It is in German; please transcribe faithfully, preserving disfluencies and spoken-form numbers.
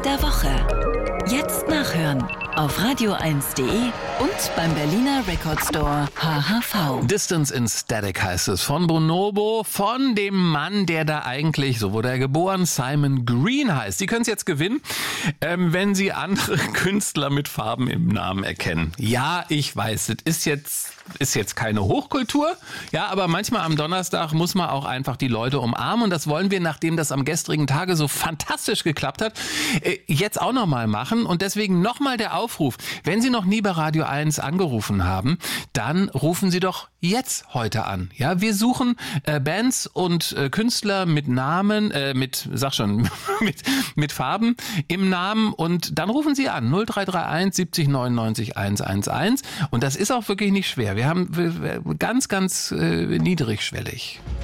Song der Woche. Jetzt nachhören auf radio eins punkt de und beim Berliner Record Store H H V. Distance in Static heißt es von Bonobo, von dem Mann, der da eigentlich, so wurde er geboren, Simon Green heißt. Sie können es jetzt gewinnen, ähm, wenn Sie andere Künstler mit Farben im Namen erkennen. Ja, ich weiß, das ist jetzt, ist jetzt keine Hochkultur, ja, aber manchmal am Donnerstag muss man auch einfach die Leute umarmen und das wollen wir, nachdem das am gestrigen Tage so fantastisch geklappt hat, äh, jetzt auch nochmal machen und deswegen nochmal der Aufruf, wenn Sie noch nie bei Radio eins angerufen haben, dann rufen Sie doch jetzt heute an. Ja, wir suchen äh, Bands und äh, Künstler mit Namen, äh, mit, sag schon, mit, mit Farben im Namen und dann rufen Sie an null drei drei eins siebzig neunundneunzig hundertelf und das ist auch wirklich nicht schwer. Wir haben ganz, ganz äh, niedrigschwellig.